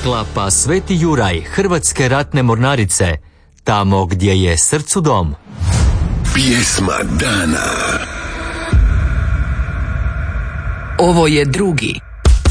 sklapa Sveti Juraj Hrvatske ratne mornarice, tamo gdje je srcu dom. Pjesma dana. Ovo je drugi